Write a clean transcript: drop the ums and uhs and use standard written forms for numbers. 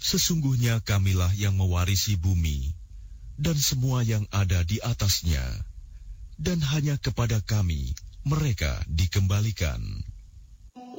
Sesungguhnya kamilah yang mewarisi bumi dan semua yang ada di atasnya, dan hanya kepada kami mereka dikembalikan.